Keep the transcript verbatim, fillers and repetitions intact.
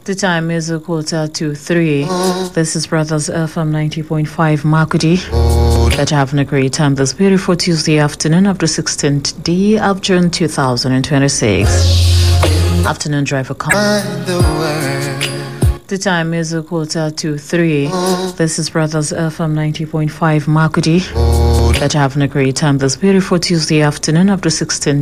The time is a quarter to three. This is Brothers F M ninety point five Makudi. That having a great time this beautiful Tuesday afternoon of the sixteenth day of June two thousand twenty-six. Afternoon driver come. The time is a quarter to three. This is Brothers F M ninety point five Makudi. That having a great time this beautiful Tuesday afternoon of the sixteenth